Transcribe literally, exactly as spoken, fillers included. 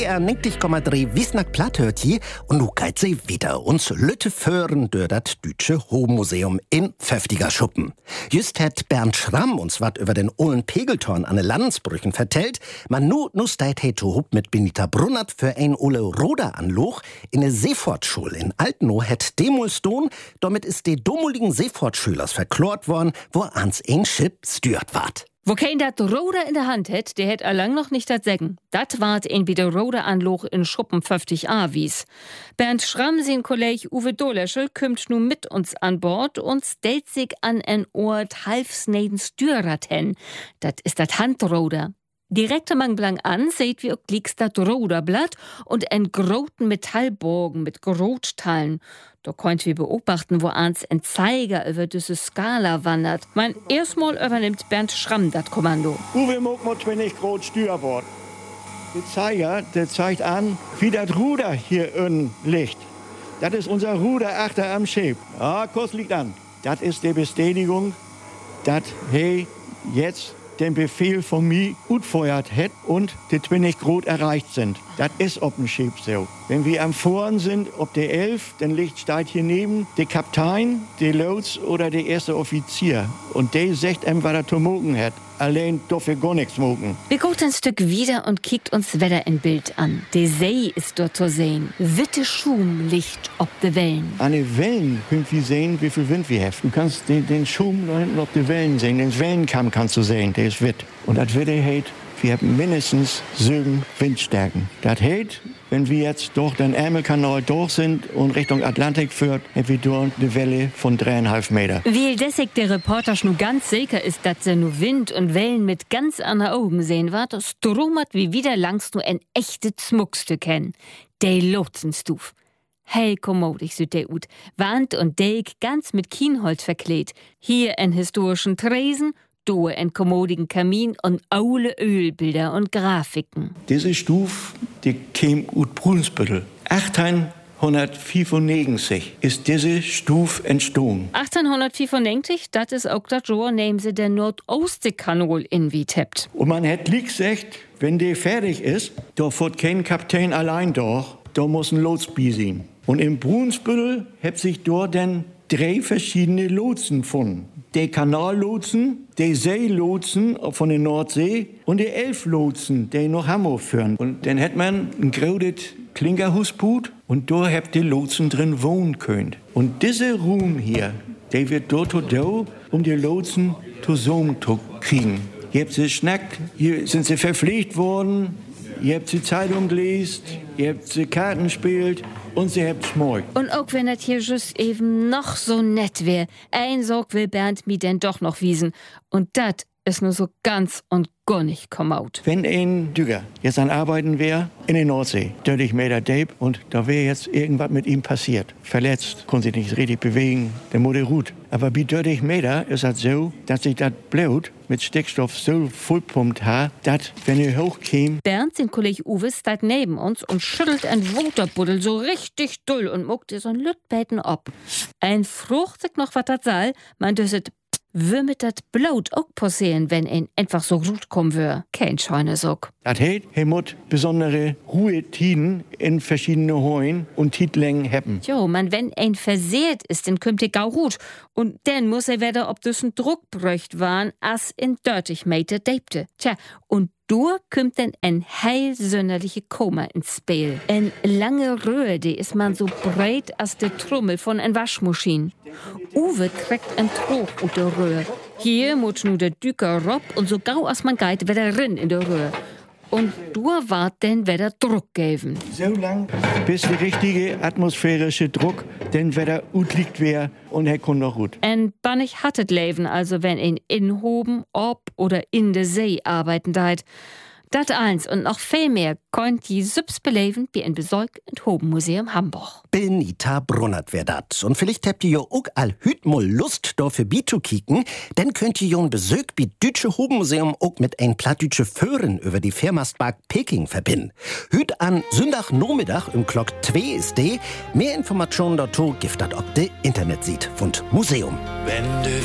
R neunzig Komma drei Wiesnack platt hört je und nu geht sie wieder uns Lütte föhren durch das Deutsche Hofmuseum in Pfäftiger Schuppen. Just hat Bernd Schramm uns wat über den Ohlen Pegeltorn an den Landesbrüchen vertellt, man nu nu steit he to Hub mit Benita Brunnert für ein Ole Roder anloch in ne Seefortschule in Altenow het Demolston, damit ist de domoligen Seefortschülers verklort worden, wo ans ein Schiff stört ward. Wo kein dat Roder in der Hand hätt, der hätt allang noch nicht dat Sägen. Dat ward ein wieder Roderanloch in Schuppen fünfzig a wies. Bernd Schramm, sein Kollege Uwe Doleschel, kümmt nu mit uns an Bord und stellt sich an en Ort halfsneden Stürat hen. Dat ist dat Handroder. Direkt am Anblang an seht wir glieks dat Roderblatt und en groten Metallbogen mit Grotteilen. Da könnt wir beobachten, wo ans ein Zeiger über diese Skala wandert. Mein erstmal übernimmt Bernd Schramm das Kommando. Uwe mag mal zwanzig Grad Steuerbord. Der Zeiger, der zeigt an, wie das Ruder hier unten liegt. Das ist unser Ruder achter am Schiff. Ah, Kurs liegt an. Das ist die Bestätigung, dass hey jetzt den Befehl von mir utfeuert hat und die zwanzig Grad erreicht sind. Das ist auf dem Schiff so. Wenn wir am Fahren sind, ob der elf, dann liegt steht hier neben der Kapitän, der Lots oder der erste Offizier. Und der sagt ihm, was er zu mogen hat. Allein darf er gar nichts mogen. Wir gucken ein Stück wieder und kickt uns Wetter in Bild an. Der See ist dort zu sehen. Witte Schum liegt ob de Wellen. An den Wellen können wir sehen, wie viel Wind wir haben. Du kannst den, den Schum da hinten auf den Wellen sehen. Den Wellenkamm kannst du sehen, der ist witt. Und das Wetter heißt, wir haben mindestens sieben Windstärken. Das heißt, wenn wir jetzt durch den Ärmelkanal durch sind und Richtung Atlantik führt, haben wir dort eine Welle von dreieinhalb Meter. Wie desig der Reporter nur ganz sicher ist, dass er nur Wind und Wellen mit ganz anderen Augen sehen wird, das stromert wie wieder langs nur ein echtes Schmuckstück kennen. Der Lotsenstuf. Hell kommodig süd der Ut. Wand und Deck ganz mit Kienholz verklebt. Hier ein historischen Tresen, do ein kommodigen Kamin und aule Ölbilder und Grafiken. Diese Stufe, die käme aus Brunsbüttel. achtzehnhundertfünfundneunzig ist diese Stufe entstanden. achtzehnhundertfünfundneunzig, das ist auch das Jahr, nehmen sie der Nordostseekanal in Wietept. Und man hat lieg gesagt, wenn der fertig ist, da fährt kein Kapitän allein durch, da muss ein Lots bei sein. Und im Brunsbüttel hat sich dort dann drei verschiedene Lotsen gefunden. Der Kanallotsen, der Seelotsen von der Nordsee und der Elflotsen, der nach Hamburg führen. Und dann hat man ein großes Klinkerhus put und da habt die Lotsen drin wohnen können. Und dieser Raum hier, der wird dort da, um die Lotsen zusammen zu kriegen. Ihr habt sie schnackt, hier sind sie verpflegt worden, ihr habt sie Zeitung gelesen, ihr habt sie Karten gespielt. Und sie habt schmolk. Und auch wenn das hier just eben noch so nett wär, ein Sorg will Bernd mir denn doch noch wiesen. Und das ist nur so ganz und gar nicht kommaut. Wenn ein Düger jetzt an Arbeiten wäre in der Nordsee, dreißig Meter Deep, und da wäre jetzt irgendwas mit ihm passiert. Verletzt, konnte sich nicht richtig bewegen, der Mutter ruht. Aber bei dreißig Meter ist das so, dass sich das Blut mit Stickstoff so vollpumpt hat, dass, wenn er hochkäme... Bernd, sein Kollege Uwe, steht neben uns und schüttelt ein Waterbuddel so richtig doll und muckt so ein Lütbeten ab. Ein frucht sich noch was das soll, man düsset würmet das Blut auch passieren, wenn ein einfach so gut kommen würde. Kein Schweinesock. Das heißt, er muss besondere Ruhetiden in verschiedene Heuen und Tidlängen haben. Jo, man, wenn ein versehrt ist, dann kommt er gau gut. Und dann muss er wieder ob das ein Druck bräucht waren, as in dreißig Meter deibte. Tja, und da kommt dann ein heilsünderliche Koma ins Spiel. Ein lange Röhre, die ist man so breit als der Trommel von ein Waschmaschine. Uwe trägt ein Trog aus der Röhre. Hier muss nur der Düker rob und so gau als man geht, wieder rin in der Röhre. Und da ward dann wieder Druck geben. So lang, bis der richtige atmosphärische Druck dann wieder utliegt wäre und er kommt noch gut. Ein bannig hattet Leben, also wenn in inhoben, ob oder in der See arbeiten deit. Dat eins und noch viel mehr könnt die Süps beleben wie ein Besorg im Hobenmuseum Hamburg. Benita Brunnert wär dat. Und vielleicht habt ihr jo auch all hüt mal Lust, da für bi zu kicken, dann könnt ihr jo ein Besuch bi Deutsche Hobenmuseum auch mit ein plattdütsche Föhren über die Firmastpark Peking verbinden. Hüt an Sonntag im Glock zwei ist de. Mehr Informationen dazu gibt dat ob de Internet sieht von Museum. Wenn du